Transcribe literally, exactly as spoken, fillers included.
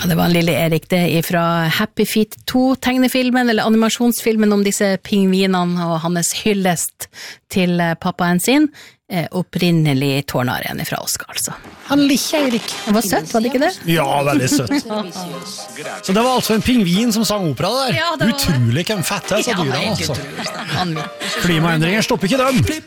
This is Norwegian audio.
Ja, det var en lille Erik det fra Happy Feet to-tegnefilmen, eller animasjonsfilmen om disse pingvinene og hans hyllest til pappaen sin. Eh, opprinnelig tårnaren fra Oscar, altså. Han liker Erik. Det var søtt, var det ikke det? Ja, veldig søtt. Så det var altså en pingvin som sang opera der. Ja, det var Utrolig hvem fette er så Ja, dyra, helt altså. utrolig. Han- Klimaendringer stopper ikke dem.